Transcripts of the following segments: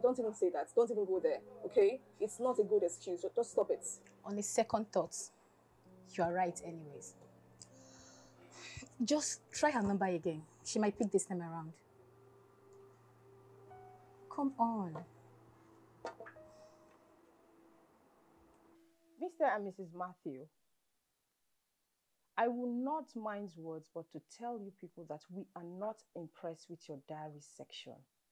don't even say that. Don't even go there, okay? It's not a good excuse. Just stop it. On a second thought, you are right anyways. Just try her number again. She might pick this time around. Come on. Mr. and Mrs. Matthew, I will not mince words but to tell you people that we are not impressed with your diary section.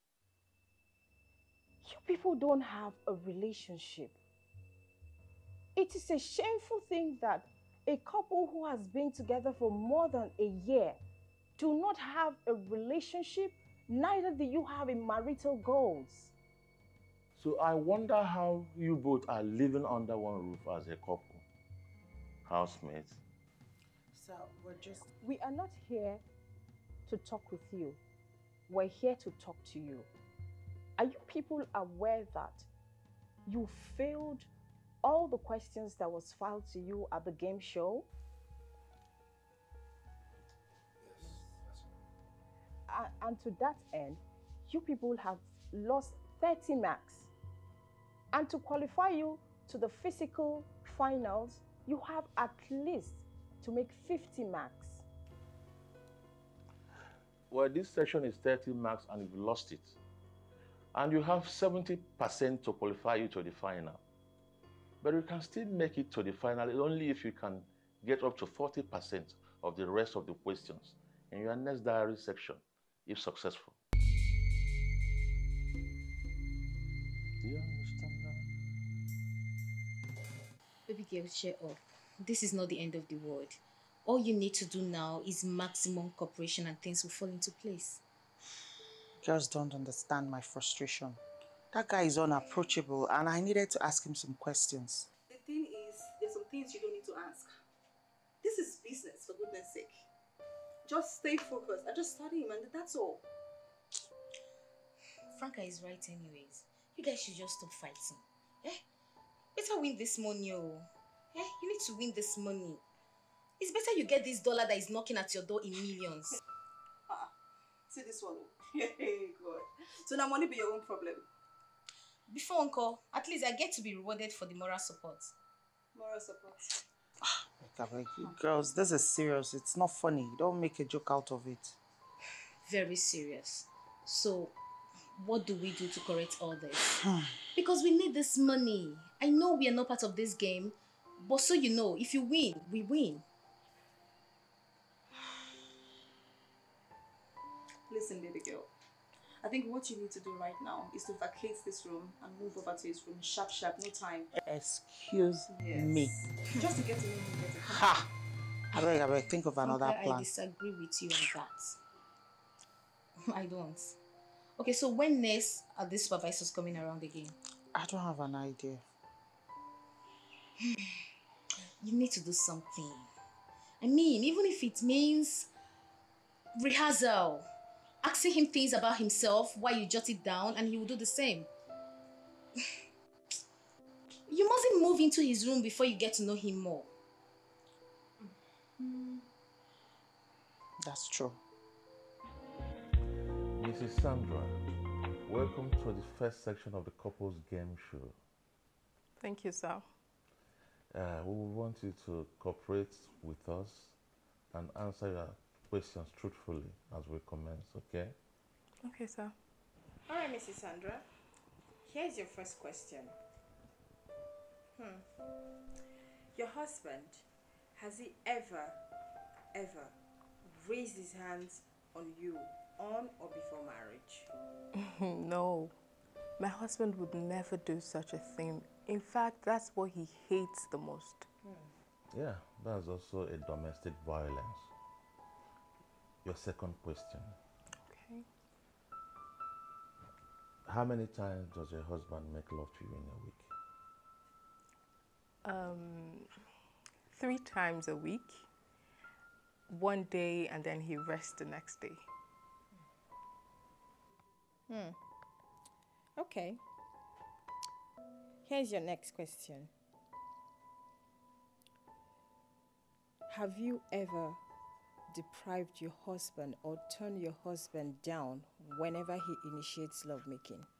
You people don't have a relationship. It is a shameful thing that a couple who has been together for more than a year do not have a relationship, neither do you have a marital goals. So I wonder how you both are living under one roof as a couple. Housemates. So We are not here to talk with you. We're here to talk to you. Are you people aware that you failed all the questions that was filed to you at the game show? Yes, that's right. And to that end, you people have lost 30 marks. And to qualify you to the physical finals, you have at least to make 50 marks. Well, this section is 30 marks and you've lost it. And you have 70% to qualify you to the final. But you can still make it to the final only if you can get up to 40% of the rest of the questions in your next diary section, if successful. Do you understand that? Baby girl, cheer up. This is not the end of the world. All you need to do now is maximum cooperation and things will fall into place. Girls don't understand my frustration. That guy is unapproachable and I needed to ask him some questions. The thing is, there's some things you don't need to ask. This is business, for goodness sake. Just stay focused and just study him and that's all. Franca is right anyways. You guys should just stop fighting. Eh? Better win this money, oh. Eh? You need to win this money. It's better you get this dollar that is knocking at your door in millions. See this one. Hey, God. So now money be your own problem. Before Uncle, at least I get to be rewarded for the moral support. Moral support. Girls, this is serious. It's not funny. Don't make a joke out of it. Very serious. So, what do we do to correct all this? Because we need this money. I know we are not part of this game, but so you know, if you win, we win. Listen, baby girl. I think what you need to do right now is to vacate this room and move over to his room. Sharp, sharp, no time. Excuse me. Just to get to know him better. Ha! I beg, think of another Okay, plan. I disagree with you on that. I don't. Okay, so when next are these supervisors coming around again? I don't have an idea. You need to do something. I mean, even if it means rehearsal. Asking him things about himself while you jot it down and he will do the same. You mustn't move into his room before you get to know him more. That's true. Mrs. Sandra, welcome to the first section of the couples game show. Thank you, sir. We want you to cooperate with us and answer your questions truthfully as we commence, okay? Okay, sir. All right, Mrs. Sandra. Here's your first question. Your husband, has he ever raised his hands on you on or before marriage? No. My husband would never do such a thing. In fact, that's what he hates the most. Yeah, that's also a domestic violence. Your second question. Okay. How many times does your husband make love to you in a week? 3 times a week. One day and then he rests the next day. Okay. Here's your next question. Have you ever deprived your husband or turned your husband down whenever he initiates lovemaking?